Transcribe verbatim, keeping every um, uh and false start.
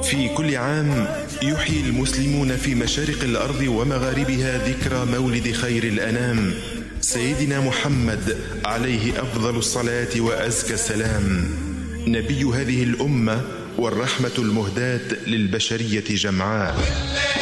في كل عام يحيي المسلمون في مشارق الأرض ومغاربها ذكرى مولد خير الأنام سيدنا محمد عليه أفضل الصلاة وأزكى السلام، نبي هذه الأمة والرحمة المهداة للبشرية جمعاء.